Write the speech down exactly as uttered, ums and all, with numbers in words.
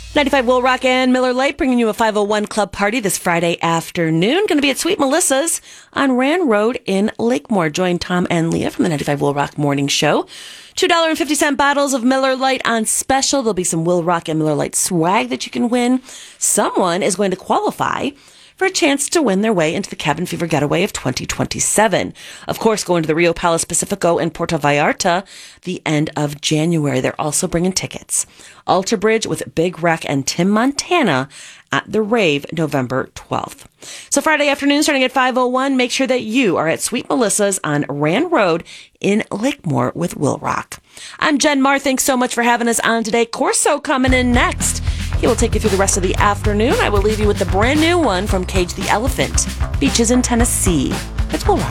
ninety-five Will Rock and Miller Lite bringing you a five oh one Club party this Friday afternoon. Going to be at Sweet Melissa's on Rand Road in Lakemore. Join Tom and Leah from the ninety-five Will Rock Morning Show. two dollars and fifty cents bottles of Miller Lite on special. There'll be some Will Rock and Miller Lite swag that you can win. Someone is going to qualify for a chance to win their way into the Cabin Fever Getaway of twenty twenty-seven. Of course, going to the Rio Palace Pacifico in Puerto Vallarta the end of January. They're also bringing tickets. Alter Bridge with Big Wreck and Tim Montana at the Rave November twelfth. So Friday afternoon starting at five oh one, make sure that you are at Sweet Melissa's on Rand Road in Lakemore with Will Rock. I'm Jen Marr. Thanks so much for having us on today. Corso coming in next. He will take you through the rest of the afternoon. I will leave you with the brand new one from Cage the Elephant, Beaches in Tennessee. It's Will Rock.